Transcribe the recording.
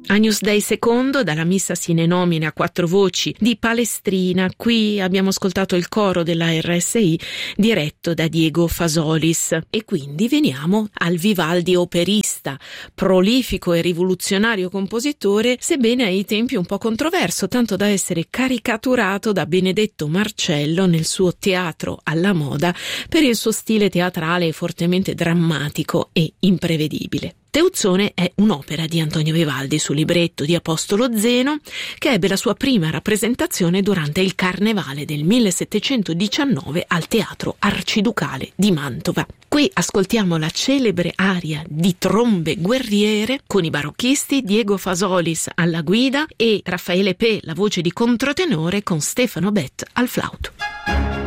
Agnus Dei II, dalla Missa sine nomine a 4 voci di Palestrina. Qui abbiamo ascoltato il coro della RSI diretto da Diego Fasolis. E quindi veniamo al Vivaldi operista, prolifico e rivoluzionario compositore, sebbene ai tempi un po' controverso, tanto da essere caricaturato da Benedetto Marcello nel suo Teatro alla moda per il suo stile teatrale fortemente drammatico e imprevedibile. Teuzzone è un'opera di Antonio Vivaldi su libretto di Apostolo Zeno, che ebbe la sua prima rappresentazione durante il Carnevale del 1719 al Teatro Arciducale di Mantova. Qui ascoltiamo la celebre aria di Trombe guerriere con i barocchisti Diego Fasolis alla guida e Raffaele Pe, la voce di controtenore, con Stefano Bett al flauto.